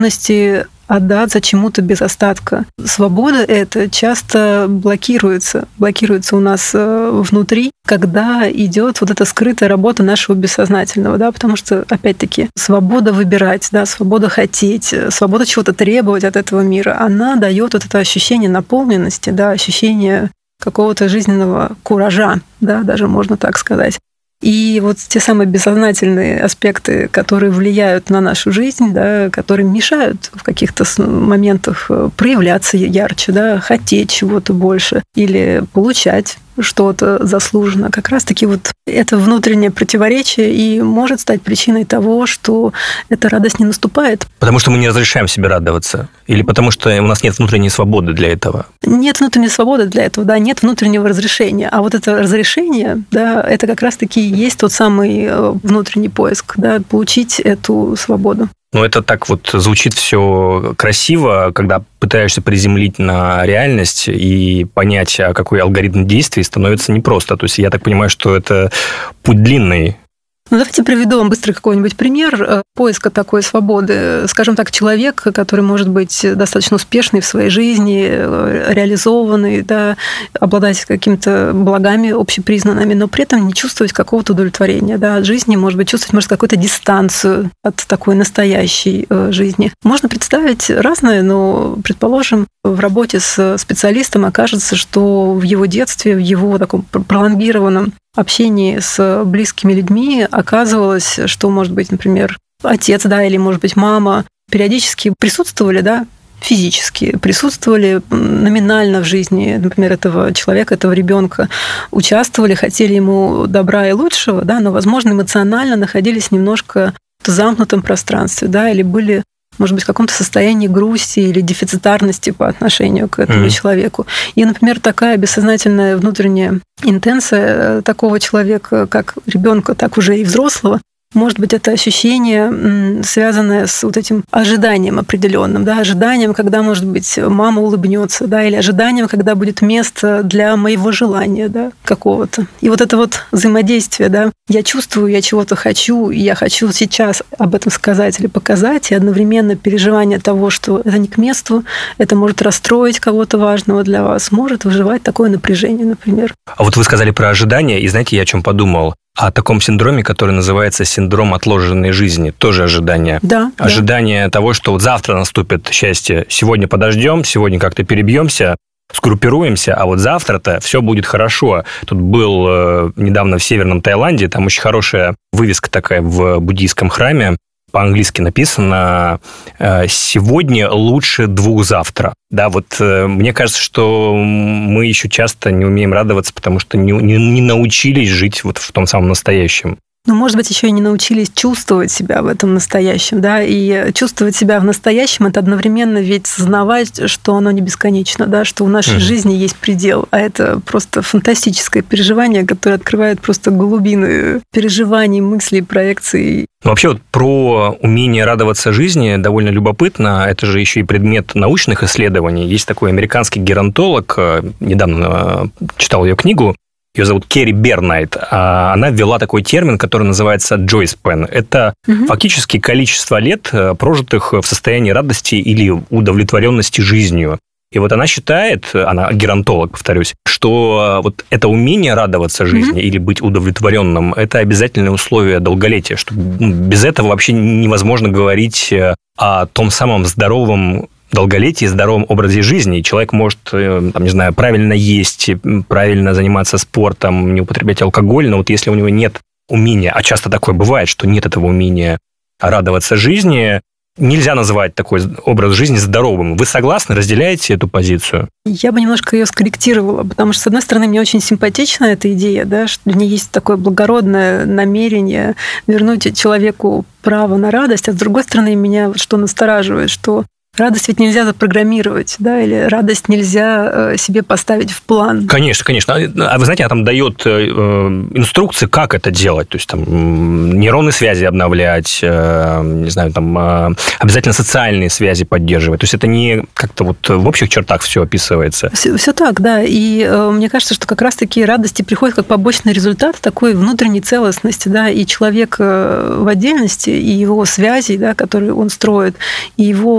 отдаться чему-то без остатка. Свобода эта часто блокируется у нас внутри, когда идет вот эта скрытая работа нашего бессознательного, да, потому что, опять-таки, свобода выбирать, да, свобода хотеть, свобода чего-то требовать от этого мира, она дает вот это ощущение наполненности, да, ощущение какого-то жизненного куража, да, даже можно так сказать. И вот те самые бессознательные аспекты, которые влияют на нашу жизнь, да, которые мешают в каких-то моментах проявляться ярче, да, хотеть чего-то больше или получать что-то заслуженно. Как раз-таки вот это внутреннее противоречие и может стать причиной того, что эта радость не наступает. Потому что мы не разрешаем себе радоваться? Или потому что у нас нет внутренней свободы для этого? Нет внутренней свободы для этого, да, нет внутреннего разрешения. А вот это разрешение, да, это как раз-таки и есть тот самый внутренний поиск, да, получить эту свободу. Но это так вот звучит все красиво, когда пытаешься приземлить на реальность и понять, какой алгоритм действий, становится непросто. То есть я так понимаю, что это путь длинный. Ну, давайте приведу вам быстро какой-нибудь пример поиска такой свободы. Скажем так, человек, который может быть достаточно успешный в своей жизни, реализованный, да, обладать какими-то благами общепризнанными, но при этом не чувствовать какого-то удовлетворения, да, от жизни, может быть, чувствовать, может, какую-то дистанцию от такой настоящей жизни. Можно представить разное, но, предположим, в работе с специалистом окажется, что в его детстве, в его таком пролонгированном общении с близкими людьми оказывалось, что, может быть, например, отец, да, или, может быть, мама периодически присутствовали, да, физически присутствовали номинально в жизни, например, этого человека, этого ребенка, участвовали, хотели ему добра и лучшего, да, но, возможно, эмоционально находились немножко в замкнутом пространстве, да, или были, может быть, в каком-то состоянии грусти или дефицитарности по отношению к этому человеку. И, например, такая бессознательная внутренняя интенция такого человека, как ребенка, так уже и взрослого, может быть, это ощущение, связанное с вот этим ожиданием определенным, да, ожиданием, когда, может быть, мама улыбнется, да, или ожиданием, когда будет место для моего желания, да, какого-то. И вот это вот взаимодействие, да, я чувствую, я чего-то хочу, и я хочу сейчас об этом сказать или показать, и одновременно переживание того, что это не к месту, это может расстроить кого-то важного для вас, может вызывать такое напряжение, например. А вот вы сказали про ожидания, и знаете, я о чем подумал? О таком синдроме, который называется синдром отложенной жизни. Тоже ожидание. Да. Ожидание того, что вот завтра наступит счастье. Сегодня подождем, сегодня как-то перебьемся, сгруппируемся, а вот завтра-то все будет хорошо. Тут был недавно в Северном Таиланде, там очень хорошая вывеска такая в буддийском храме. По-английски написано «Сегодня лучше 2 завтра». Да, вот мне кажется, что мы еще часто не умеем радоваться, потому что не научились жить вот в том самом настоящем. Ну, может быть, еще и не научились чувствовать себя в этом настоящем, да, и чувствовать себя в настоящем – это одновременно ведь сознавать, что оно не бесконечно, да, что у нашей жизни есть предел, а это просто фантастическое переживание, которое открывает просто глубины переживаний, мыслей, проекций. Ну, вообще вот про умение радоваться жизни довольно любопытно. Это же еще и предмет научных исследований. Есть такой американский геронтолог, недавно читал ее книгу, ее зовут Керри Бернайт. Она ввела такой термин, который называется joy span. Это фактически количество лет, прожитых в состоянии радости или удовлетворенности жизнью. И вот она считает, она геронтолог, повторюсь, что вот это умение радоваться жизни или быть удовлетворенным – это обязательное условие долголетия, что без этого вообще невозможно говорить о том самом здоровом долголетии, здоровом образе жизни. И человек может, там, не знаю, правильно есть, правильно заниматься спортом, не употреблять алкоголь, но вот если у него нет умения, а часто такое бывает, что нет этого умения радоваться жизни, нельзя называть такой образ жизни здоровым. Вы согласны, разделяете эту позицию? Я бы немножко ее скорректировала, потому что, с одной стороны, мне очень симпатична эта идея, да, что в ней есть такое благородное намерение вернуть человеку право на радость, а с другой стороны, меня что настораживает, что радость ведь нельзя запрограммировать, да, или радость нельзя себе поставить в план. Конечно, конечно. А вы знаете, она там дает инструкции, как это делать. То есть там нейронные связи обновлять, не знаю, там обязательно социальные связи поддерживать. То есть это не как-то вот в общих чертах все описывается. Все так, да. И мне кажется, что как раз-таки радости приходят как побочный результат такой внутренней целостности, да, и человек в отдельности, и его связи, да, которые он строит, и его